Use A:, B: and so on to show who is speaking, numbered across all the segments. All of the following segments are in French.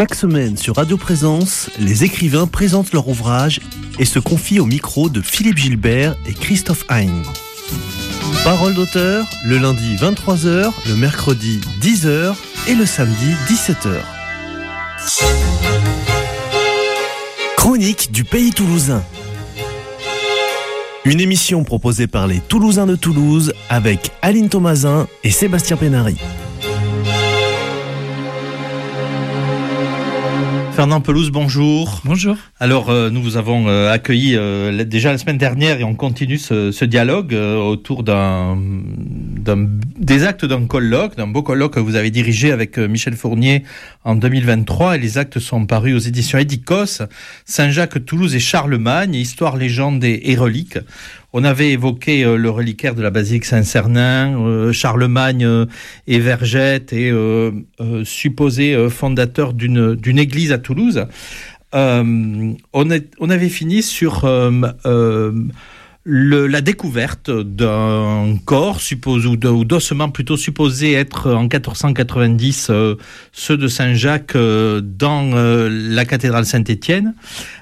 A: Chaque semaine sur Radio Présence, les écrivains présentent leur ouvrage et se confient au micro de Philippe Gilbert et Christophe Hein. Parole d'auteur, le lundi 23h, le mercredi 10h et le samedi 17h. Chronique du pays toulousain. Une émission proposée par les Toulousains de Toulouse avec Aline Thomasin et Sébastien Pénary.
B: Fernand Pelouse, bonjour.
C: Bonjour.
B: Alors, nous vous avons accueilli déjà la semaine dernière et on continue ce dialogue autour des actes d'un colloque, d'un beau colloque que vous avez dirigé avec Michel Fournier en 2023. Et les actes sont parus aux éditions Edikos, Saint-Jacques, Toulouse et Charlemagne, Histoire, légende et reliques. On avait évoqué le reliquaire de la basilique Saint-Cernin, Charlemagne et Vergette et supposé fondateur d'une église à Toulouse. On avait fini sur la découverte d'un corps ou d'ossements plutôt supposés être en 1490 ceux de Saint-Jacques dans la cathédrale Saint-Étienne.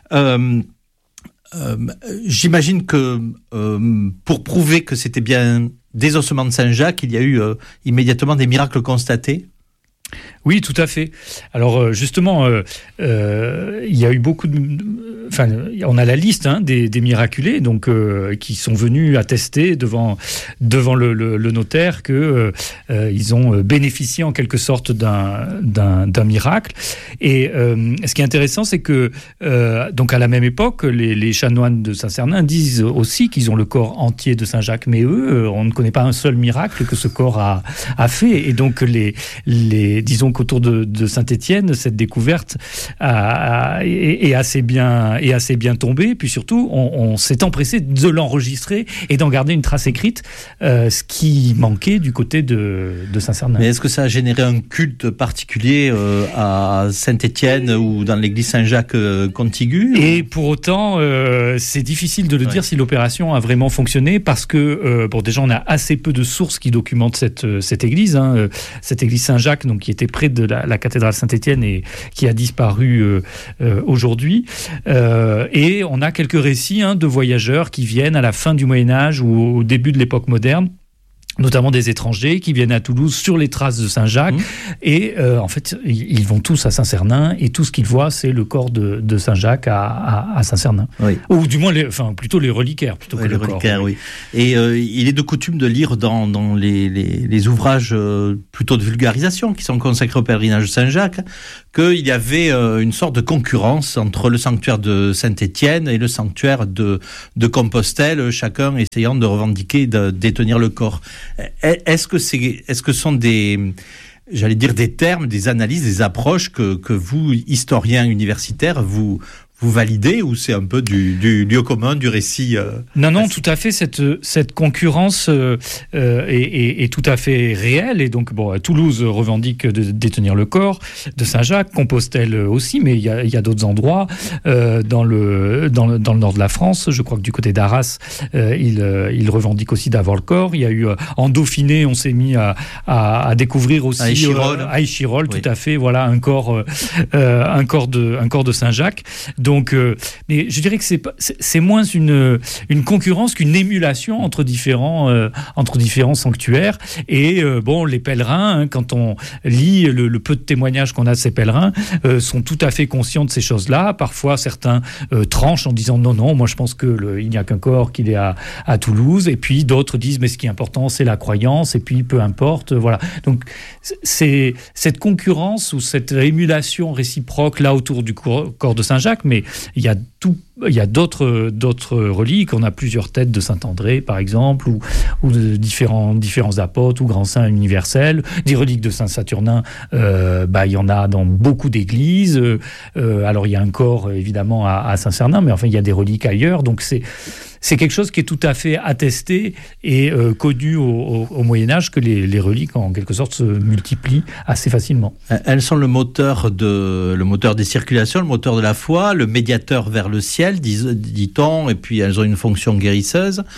B: J'imagine que pour prouver que c'était bien des ossements de Saint-Jacques, il y a eu immédiatement des miracles constatés.
C: Oui, tout à fait. Alors justement, il y a eu beaucoup on a la liste des miraculés, donc qui sont venus attester devant le notaire que ils ont bénéficié en quelque sorte d'un miracle. Et ce qui est intéressant, c'est que donc à la même époque, les chanoines de Saint-Cernin disent aussi qu'ils ont le corps entier de Saint-Jacques, mais eux, on ne connaît pas un seul miracle que ce corps a fait. Et donc disons qu'autour de Saint-Étienne, cette découverte est assez bien tombée. Puis surtout, on s'est empressé de l'enregistrer et d'en garder une trace écrite, ce qui manquait du côté de Saint-Cernin.
B: Mais est-ce que ça a généré un culte particulier à Saint-Étienne ou dans l'église Saint-Jacques contiguë? Et
C: pour autant, c'est difficile de le dire si l'opération a vraiment fonctionné, parce que déjà, on a assez peu de sources qui documentent cette église, cette église Saint-Jacques, donc qui était près de la cathédrale Saint-Étienne et qui a disparu aujourd'hui. Et on a quelques récits de voyageurs qui viennent à la fin du Moyen-Âge ou au début de l'époque moderne, notamment des étrangers qui viennent à Toulouse sur les traces de Saint-Jacques. Et en fait, ils vont tous à Saint-Cernin et tout ce qu'ils voient, c'est le corps de Saint-Jacques à Saint-Cernin. Oui. Ou du moins, plutôt les reliquaires plutôt que le
B: reliquaire,
C: corps.
B: Oui. Et il est de coutume de lire dans les ouvrages plutôt de vulgarisation qui sont consacrés au pèlerinage de Saint-Jacques qu'il y avait une sorte de concurrence entre le sanctuaire de Saint-Étienne et le sanctuaire de Compostelle, chacun essayant de revendiquer, de détenir le corps. Est-ce que sont des termes, des analyses, des approches que vous, historiens universitaires, vous validez, ou c'est un peu du lieu commun, du récit
C: Non, tout à fait. Cette concurrence est tout à fait réelle. Et donc, Toulouse revendique de détenir le corps de Saint-Jacques, Compostelle aussi, mais il y a d'autres endroits dans le nord de la France. Je crois que du côté d'Arras, ils revendiquent aussi d'avoir le corps. Il y a eu en Dauphiné, on s'est mis à découvrir aussi à Échirolles, oui. Tout à fait. Voilà un corps de Saint-Jacques. Donc, mais je dirais que c'est moins une concurrence qu'une émulation entre différents sanctuaires. Et les pèlerins, quand on lit le peu de témoignages qu'on a de ces pèlerins, sont tout à fait conscients de ces choses-là. Parfois, certains tranchent en disant non, moi je pense qu'il n'y a qu'un corps, qu'il est à Toulouse. Et puis d'autres disent mais ce qui est important, c'est la croyance. Et puis peu importe, voilà. Donc c'est cette concurrence ou cette émulation réciproque là autour du corps de Saint-Jacques, mais il y a d'autres reliques. On a plusieurs têtes de Saint-André, par exemple, ou de différents apôtres ou grands saints universels. Des reliques de Saint-Saturnin, il y en a dans beaucoup d'églises. Alors, il y a un corps, évidemment, à Saint-Cernin, mais enfin, il y a des reliques ailleurs. Donc, c'est quelque chose qui est tout à fait attesté et connu au Moyen-Âge, que les reliques, en quelque sorte, se multiplient assez facilement.
B: Elles sont le moteur des circulations, le moteur de la foi, le médiateur vers le ciel, dit-on, et puis elles ont une fonction guérisseuse.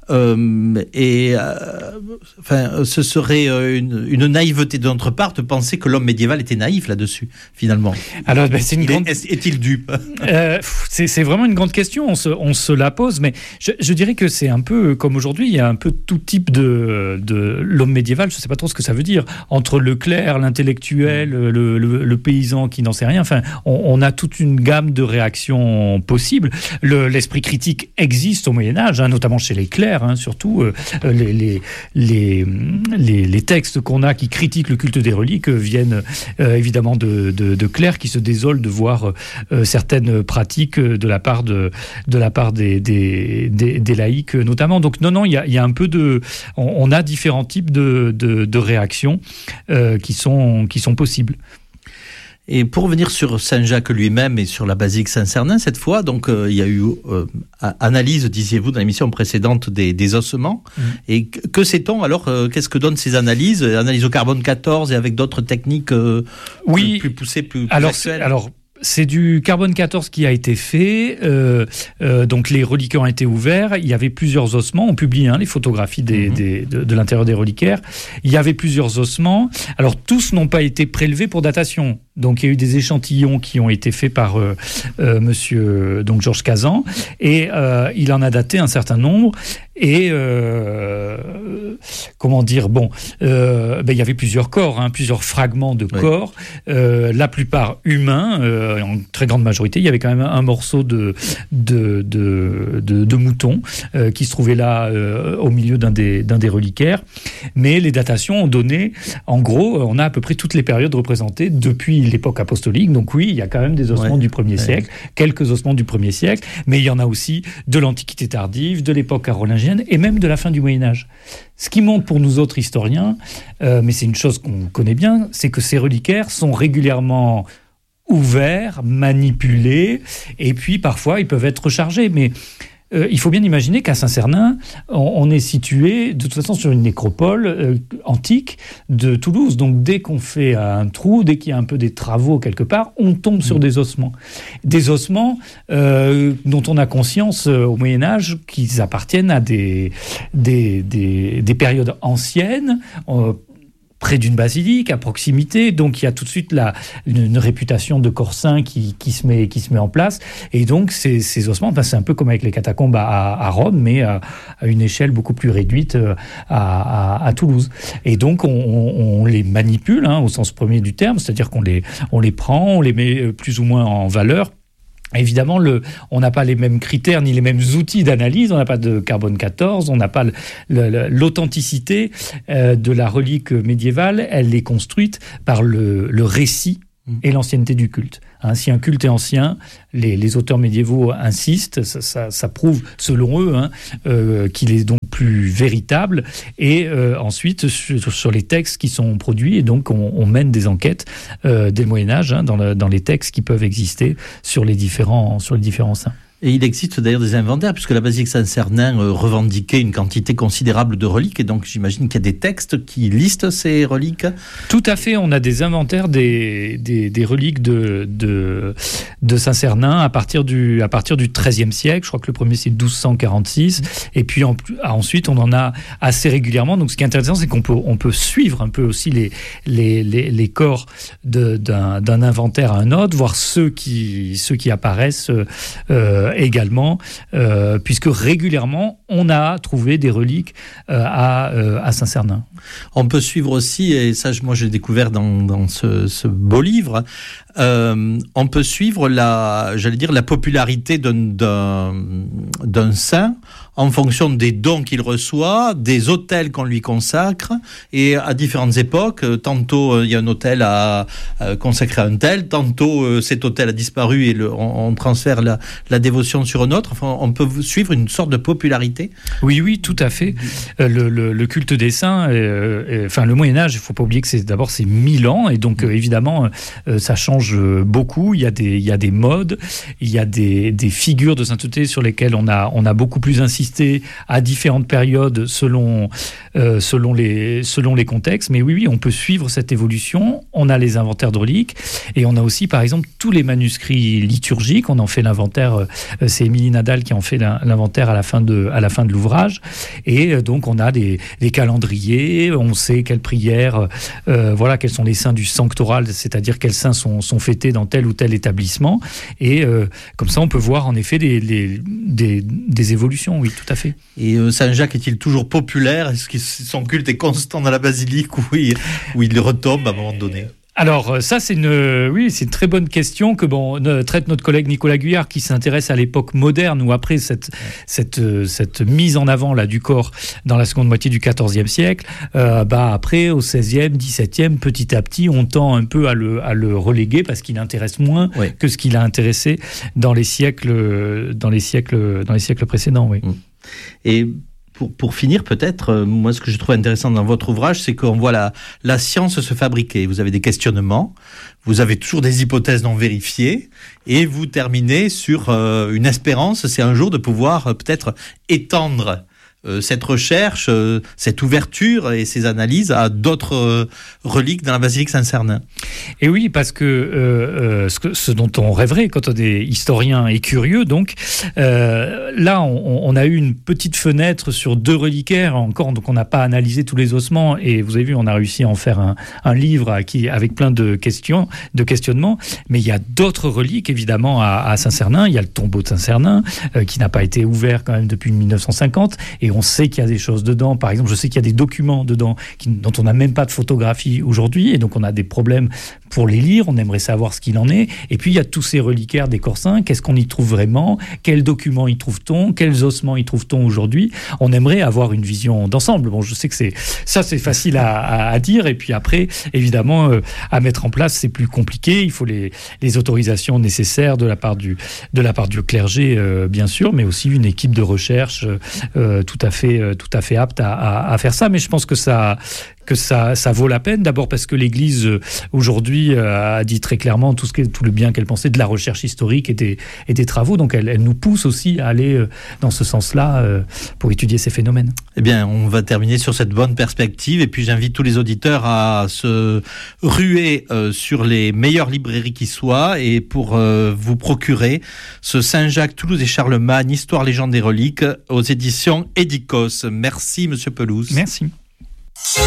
B: Ce serait une naïveté de notre part de penser que l'homme médiéval était naïf là-dessus, finalement.
C: Alors, c'est une grande...
B: Est-il dupe?
C: C'est vraiment une grande question, on se la pose, mais je dirais que c'est un peu comme aujourd'hui, il y a un peu tout type de l'homme médiéval, je ne sais pas trop ce que ça veut dire, entre le clerc, l'intellectuel, le paysan qui n'en sait rien, enfin, on a toute une gamme de réactions possibles. L'esprit critique existe au Moyen-Âge, notamment chez les clercs, surtout les textes qu'on a qui critiquent le culte des reliques viennent évidemment de clercs qui se désolent de voir certaines pratiques de la part des laïcs notamment. Donc non, il y a un peu de... On a différents types de réactions qui sont possibles.
B: Et pour revenir sur Saint-Jacques lui-même et sur la basilique Saint-Cernin, cette fois, donc il y a eu analyse, disiez-vous, dans l'émission précédente des ossements. Et que sait-on alors? Qu'est-ce que donnent ces analyses? Analyse au carbone 14 et avec d'autres techniques plus poussées, plus actuelles.
C: C'est du carbone 14 qui a été fait, donc les reliquaires ont été ouverts, il y avait plusieurs ossements, on publie les photographies de l'intérieur des reliquaires, il y avait plusieurs ossements, alors tous n'ont pas été prélevés pour datation, donc il y a eu des échantillons qui ont été faits par monsieur donc Georges Cazan, et il en a daté un certain nombre, et il y avait plusieurs corps, plusieurs fragments de corps, la plupart humains, en très grande majorité. Il y avait quand même un morceau de mouton qui se trouvait là au milieu d'un des reliquaires. Mais les datations ont donné, en gros, on a à peu près toutes les périodes représentées depuis l'époque apostolique. Donc oui, il y a quand même des ossements du 1er siècle, quelques ossements du 1er siècle, mais il y en a aussi de l'Antiquité tardive, de l'époque carolingienne et même de la fin du Moyen-Âge. Ce qui montre pour nous autres historiens, mais c'est une chose qu'on connaît bien, c'est que ces reliquaires sont régulièrement ouverts, manipulés, et puis parfois ils peuvent être rechargés. Mais il faut bien imaginer qu'à Saint-Cernin, on est situé de toute façon sur une nécropole antique de Toulouse. Donc dès qu'on fait un trou, dès qu'il y a un peu des travaux quelque part, on tombe sur des ossements. Des ossements dont on a conscience au Moyen-Âge qu'ils appartiennent à des périodes anciennes, près d'une basilique, à proximité, donc il y a tout de suite une réputation de corps saint qui se met en place, et donc ces ossements, c'est un peu comme avec les catacombes à Rome, mais à une échelle beaucoup plus réduite à Toulouse. Et donc on les manipule, au sens premier du terme, c'est-à-dire qu'on les prend, on les met plus ou moins en valeur. Évidemment, on n'a pas les mêmes critères ni les mêmes outils d'analyse, on n'a pas de carbone 14, on n'a pas l'authenticité de la relique médiévale, elle est construite par le récit et l'ancienneté du culte. Si un culte est ancien, les auteurs médiévaux insistent, ça prouve, selon eux, qu'il est donc plus véritable. Et ensuite, sur les textes qui sont produits, et donc on mène des enquêtes dès le Moyen-Âge, dans les textes qui peuvent exister sur les différents saints.
B: Et il existe d'ailleurs des inventaires, puisque la basilique Saint-Cernin revendiquait une quantité considérable de reliques, et donc j'imagine qu'il y a des textes qui listent ces reliques.
C: Tout à fait, on a des inventaires des reliques de Saint-Cernin à partir du XIIIe siècle. Je crois que le premier c'est 1246, et puis ensuite on en a assez régulièrement. Donc ce qui est intéressant, c'est qu'on peut suivre un peu aussi les corps d'un inventaire à un autre, voir ceux qui apparaissent également, puisque régulièrement on a trouvé des reliques à Saint-Cernin.
B: On peut suivre aussi, et ça moi j'ai découvert dans ce beau livre, on peut suivre la popularité d'un saint en fonction des dons qu'il reçoit, des autels qu'on lui consacre, et à différentes époques, tantôt il y a un autel consacré à un tel, tantôt cet autel a disparu et on transfère la dévotion sur un autre. Enfin, on peut suivre une sorte de popularité.
C: Oui, tout à fait. Le culte des saints, le Moyen-Âge, il ne faut pas oublier que c'est 1000 ans, et donc évidemment ça change beaucoup. Il y a des modes, il y a des figures de sainteté sur lesquelles on a beaucoup plus insisté existé à différentes périodes selon les contextes. Mais oui, on peut suivre cette évolution. On a les inventaires de reliques et on a aussi, par exemple, tous les manuscrits liturgiques. On en fait l'inventaire. C'est Émilie Nadal qui en fait l'inventaire à la fin de l'ouvrage. Et donc, on a des calendriers. On sait quelles prières, quels sont les saints du sanctoral, c'est-à-dire quels saints sont fêtés dans tel ou tel établissement. Et comme ça, on peut voir en effet des évolutions, oui, tout à fait.
B: Et Saint-Jacques est-il toujours populaire ? Est-ce que son culte est constant dans la basilique ou il retombe à un moment donné ?
C: Alors ça, c'est une très bonne question que traite notre collègue Nicolas Guyard, qui s'intéresse à l'époque moderne où après cette mise en avant là du corps dans la seconde moitié du XIVe siècle, après au XVIe, XVIIe, petit à petit, on tend un peu à le reléguer parce qu'il intéresse moins que ce qu'il a intéressé dans les siècles précédents. Oui.
B: Et pour finir, peut-être, moi, ce que je trouve intéressant dans votre ouvrage, c'est qu'on voit la science se fabriquer. Vous avez des questionnements, vous avez toujours des hypothèses non vérifiées, et vous terminez sur une espérance, c'est un jour de pouvoir peut-être étendre cette recherche, cette ouverture et ces analyses à d'autres reliques dans la basilique Saint-Cernin.
C: Et oui, parce que ce dont on rêverait quand on est historien et curieux, donc là, on a eu une petite fenêtre sur 2 reliquaires encore, donc on n'a pas analysé tous les ossements, et vous avez vu, on a réussi à en faire un livre avec plein de questionnements, mais il y a d'autres reliques, évidemment, à Saint-Cernin. Il y a le tombeau de Saint-Cernin, qui n'a pas été ouvert quand même depuis 1950, et on sait qu'il y a des choses dedans. Par exemple, je sais qu'il y a des documents dedans dont on n'a même pas de photographie aujourd'hui, et donc on a des problèmes pour les lire. On aimerait savoir ce qu'il en est. Et puis il y a tous ces reliquaires des Corsins. Qu'est-ce qu'on y trouve vraiment ? Quels documents y trouve-t-on ? Quels ossements y trouve-t-on aujourd'hui ? On aimerait avoir une vision d'ensemble. Bon, je sais que c'est facile à dire, et puis après, évidemment, à mettre en place, c'est plus compliqué. Il faut les autorisations nécessaires de la part du clergé, bien sûr, mais aussi une équipe de recherche tout à fait apte à faire ça. Mais je pense que ça vaut la peine, d'abord parce que l'Église aujourd'hui a dit très clairement tout le bien qu'elle pensait de la recherche historique et des travaux, donc elle nous pousse aussi à aller dans ce sens-là pour étudier ces phénomènes.
B: Eh bien, on va terminer sur cette bonne perspective, et puis j'invite tous les auditeurs à se ruer sur les meilleures librairies qui soient, et pour vous procurer ce Saint-Jacques, Toulouse et Charlemagne, Histoire, légende et reliques, aux éditions Edikos. Merci, Monsieur Pelouse.
C: Merci.